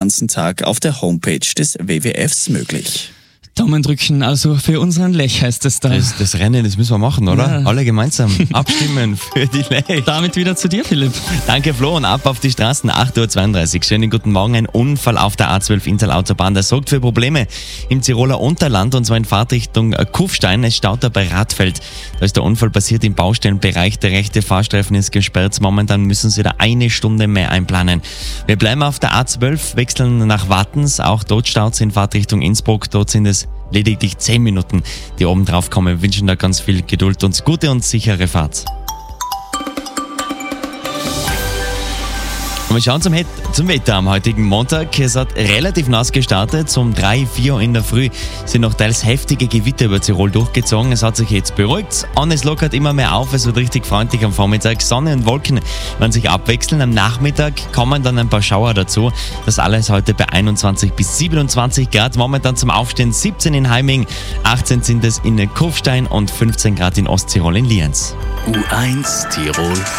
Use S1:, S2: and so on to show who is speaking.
S1: ganzen Tag auf der Homepage des WWFs möglich.
S2: Daumen drücken, also für unseren Lech heißt es da.
S3: Das Rennen, das müssen wir machen, oder?
S2: Ja.
S3: Alle gemeinsam abstimmen für die Lech.
S2: Damit wieder zu dir, Philipp.
S3: Danke Flo und ab auf die Straßen, 8.32 Uhr. Schönen guten Morgen. Ein Unfall auf der A12 Inntal-Autobahn, der sorgt für Probleme im Tiroler Unterland und zwar in Fahrtrichtung Kufstein. Es staut da bei Radfeld. Da ist der Unfall passiert im Baustellenbereich. Der rechte Fahrstreifen ist gesperrt. Momentan müssen sie da 1 Stunde mehr einplanen. Wir bleiben auf der A12, wechseln nach Wattens. Auch dort staut es in Fahrtrichtung Innsbruck. Dort sind es lediglich 10 Minuten, die oben drauf kommen. Wir wünschen da ganz viel Geduld und gute und sichere Fahrt. Und wir schauen zum Wetter am heutigen Montag. Es hat relativ nass gestartet. Um 3, 4 in der Früh sind noch teils heftige Gewitter über Tirol durchgezogen. Es hat sich jetzt beruhigt. Und es lockert immer mehr auf. Es wird richtig freundlich am Vormittag. Sonne und Wolken werden sich abwechseln. Am Nachmittag kommen dann ein paar Schauer dazu. Das alles heute bei 21 bis 27 Grad. Momentan zum Aufstehen 17 in Heiming, 18 sind es in Kufstein und 15 Grad in Osttirol in Lienz.
S1: U1 Tirol